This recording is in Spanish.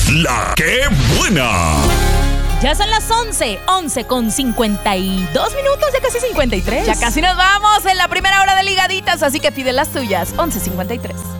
La que buena. Ya son las 11 con 52 minutos, ya casi 53. Ya casi nos vamos en la primera hora de Ligaditas, así que pide las tuyas, 11:53.